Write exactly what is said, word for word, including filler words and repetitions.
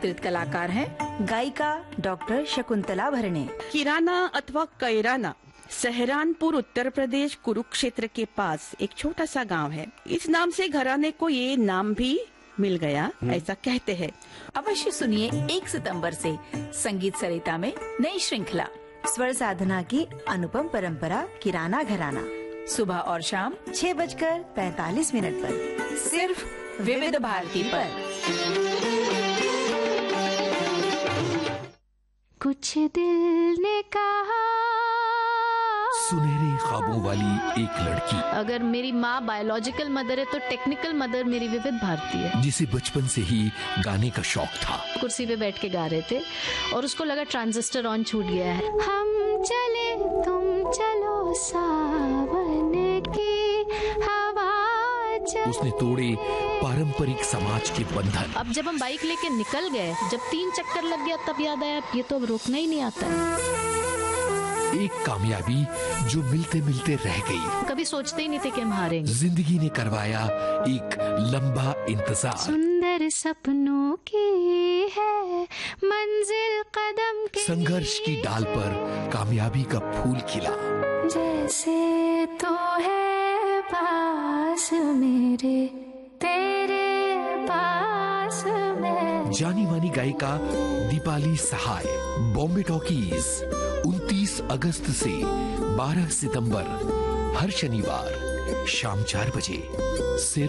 कलाकार हैं गायिका डॉक्टर शकुंतला भरणे। किराना अथवा कैराना सहरानपुर उत्तर प्रदेश कुरुक्षेत्र के पास एक छोटा सा गांव है। इस नाम से घराने को ये नाम भी मिल गया, ऐसा कहते हैं। अवश्य सुनिए एक सितंबर से संगीत सरिता में नई श्रृंखला स्वर साधना की अनुपम परंपरा किराना घराना, सुबह और शाम छह बजकर पैतालीस मिनट पर सिर्फ विविध भारती पर। कुछ दिल ने कहा, सुनहरे ख्वाबों वाली एक लड़की। अगर मेरी माँ बायोलॉजिकल मदर है तो टेक्निकल मदर मेरी विविध भारती है, जिसे बचपन से ही गाने का शौक था। कुर्सी पे बैठ के गा रहे थे और उसको लगा ट्रांजिस्टर ऑन छूट गया है। हम चले तुम चलो सावन की हवा चले। उसने तोड़े पारंपरिक समाज के बंधन। अब जब हम बाइक लेके निकल गए, जब तीन चक्कर लग गया तब याद आया ये तो अब रोकना ही नहीं आता है। एक कामयाबी जो मिलते मिलते रह गई। कभी सोचते ही नहीं थे कि हम हारेंगे। जिंदगी ने करवाया एक लंबा इंतजार। सुंदर सपनों की है मंजिल कदम के, संघर्ष की डाल पर कामयाबी का फूल खिला। जैसे तो है पास मेरे तेरे पास में। जानी मानी गायिका दीपाली सहाय, बॉम्बे टॉकीज उनतीस अगस्त से बारह सितंबर, हर शनिवार शाम चार बजे सिर्फ